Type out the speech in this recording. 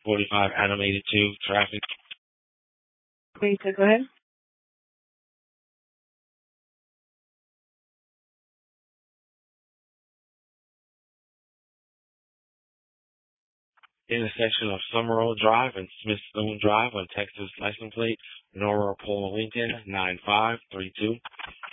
45 Adam 82 traffic. Please go ahead. Intersection of Summerall Drive and Smithstone Drive on Texas license plate Nora Paul Lincoln 9532.